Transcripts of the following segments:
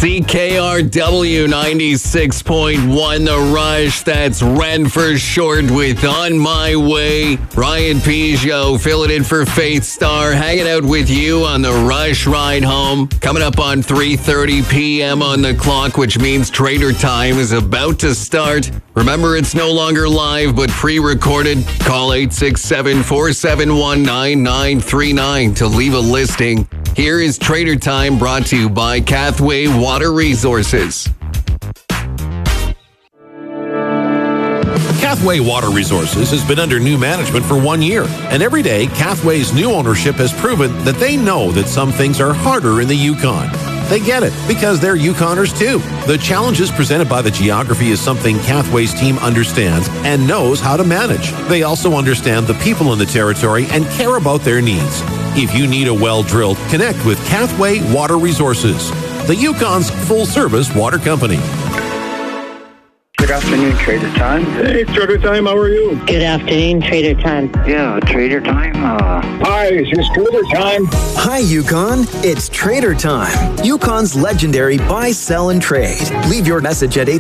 CKRW 96.1 The Rush. That's Ren for short with On My Way. Ryan Peugeot filling in for Faith Star, hanging out with you on the Rush ride home. Coming up on 3:30 p.m. on the clock, which means Trader Time is about to start. Remember, it's no longer live, but pre-recorded. Call 867-471-9939 to leave a listing. Here is Trader Time, brought to you by Cathway Water Resources. Cathway Water Resources has been under new management for 1 year, and every day, Cathway's new ownership has proven that they know that some things are harder in the Yukon. They get it, because they're Yukoners too. The challenges presented by the geography is something Cathway's team understands and knows how to manage. They also understand the people in the territory and care about their needs. If you need a well drilled, connect with Cathway Water Resources, the Yukon's full-service water company. Good afternoon, Trader Time. Hey, Trader Time, how are you? Good afternoon, Trader Time. Yeah, Trader Time. Hi, it's Trader Time. Hi, Yukon. It's Trader Time. Yukon's legendary buy, sell, and trade. Leave your message at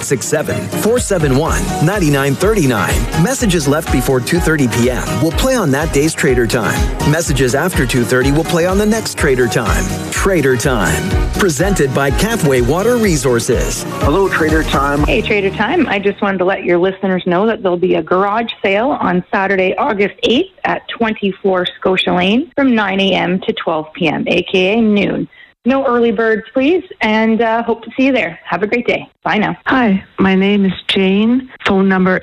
867-471-9939. Messages left before 2:30 p.m. will play on that day's Trader Time. Messages after 2:30 will play on the next Trader Time. Trader Time. Presented by Cathway Water Resources. Hello, Trader Time. Hey, Trader Time. I just wanted to let your listeners know that there'll be a garage sale on Saturday, August 8th at 24 Scotia Lane from 9 a.m. to 12 p.m., a.k.a. noon. No early birds, please, and hope to see you there. Have a great day. Bye now. Hi, my name is Jane. Phone number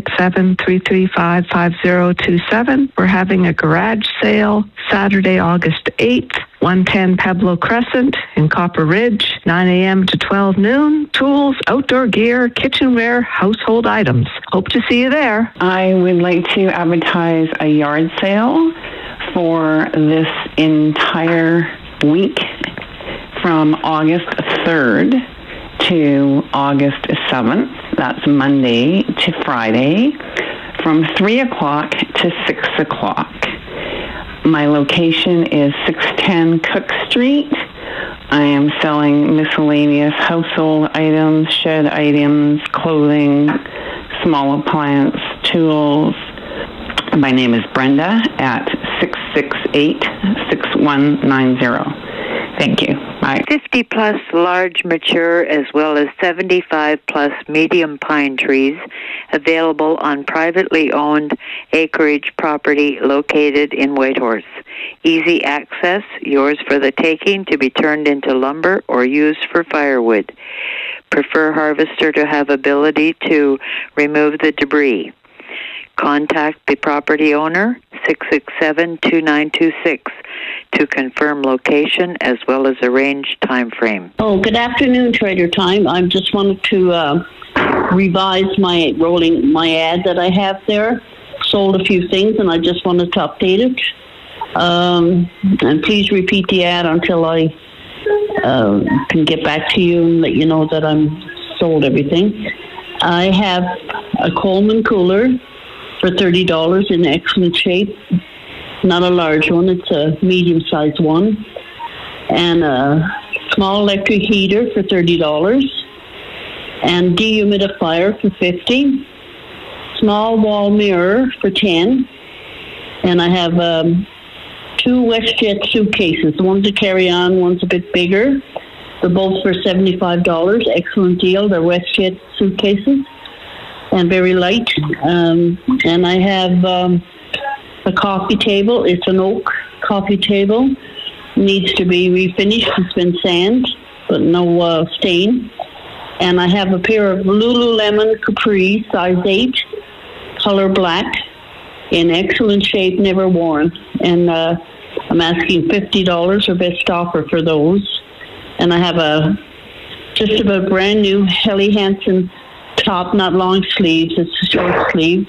867-335-5027. We're having a garage sale Saturday, August 8th, 110 Pueblo Crescent in Copper Ridge, 9 a.m. to 12 noon. Tools, outdoor gear, kitchenware, household items. Hope to see you there. I would like to advertise a yard sale for this entire week from August 3rd to August 7th. That's Monday to Friday, from 3 o'clock to 6 o'clock. My location is 610 Cook Street. I am selling miscellaneous household items, shed items, clothing, small appliance, tools. My name is Brenda at 668-6190. Thank you. Bye. 50 plus large mature as well as 75 plus medium pine trees available on privately owned acreage property located in Whitehorse. Easy access, yours for the taking, to be turned into lumber or used for firewood. Prefer harvester to have ability to remove the debris. Contact the property owner, 667-2926, to confirm location as well as arrange time frame. Oh, good afternoon, Trader Time. I just wanted to revise my ad that I have there. Sold a few things, and I just wanted to update it. And please repeat the ad until I can get back to you and let you know that I'm sold everything. I have a Coleman cooler for $30 in excellent shape. Not a large one, it's a medium-sized one. And a small electric heater for $30. And dehumidifier for $50. Small wall mirror for $10. And I have 2 WestJet suitcases. One's a carry-on, one's a bit bigger. They're both for $75. Excellent deal. They're WestJet suitcases and very light. And I have a coffee table. It's an oak coffee table. Needs to be refinished. It's been sanded, but no stain. And I have a pair of Lululemon Capri, size 8, color black, in excellent shape, never worn. And I'm asking $50 or best offer for those. And I have a just about brand new Helly Hansen top, not long sleeves, it's a short sleeve,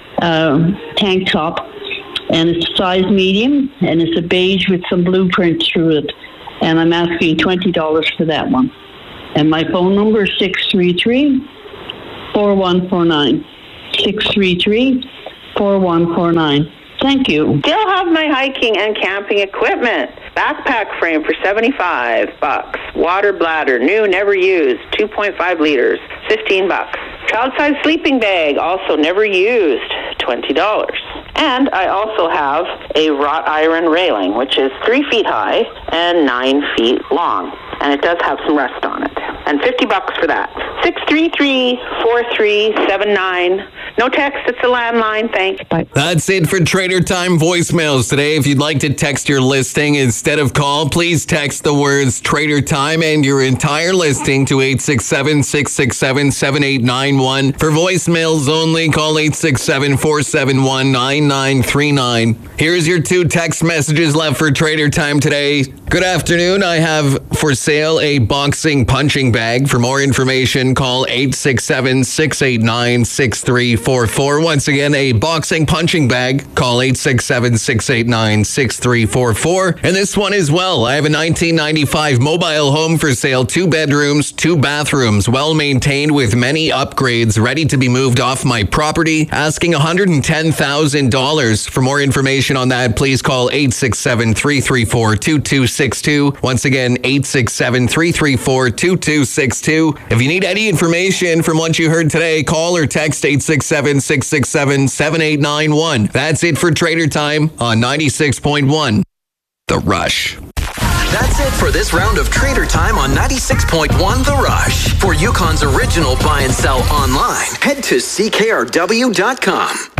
tank top. And it's size medium, and it's a beige with some blueprints through it. And I'm asking $20 for that one. And my phone number is 633-4149. 633-4149. Thank you. Still have my hiking and camping equipment. Backpack frame for $75. Water bladder, new, never used, 2.5 liters, $15. Child-size sleeping bag, also never used, $20. And I also have a wrought iron railing, which is 3 feet high and 9 feet long. And it does have some rust on it. And $50 for that. 633-4379. No text, it's a landline, thanks. Bye. That's it for Trader Time voicemails today. If you'd like to text your listing instead of call, please text the words Trader Time and your entire listing to 867-667-7891. For voicemails only, call 867-471-9939. Here's your 2 text messages left for Trader Time today. Good afternoon. I have for sale a boxing punching bag. For more information, call 867-689-6344. Once again, a boxing punching bag. Call 867-689-6344. And this one as well. I have a 1995 mobile home for sale. 2 bedrooms, 2 bathrooms, well maintained with many upgrades, ready to be moved off my property. Asking $110,000. For more information on that, please call 867-334-2262. Once again, 867-334-2262. If you need any information from what you heard today, call or text 867-667-7891. That's it for Trader Time on 96.1 The Rush. That's it for this round of Trader Time on 96.1 The Rush. For Yukon's original buy and sell online, head to ckrw.com.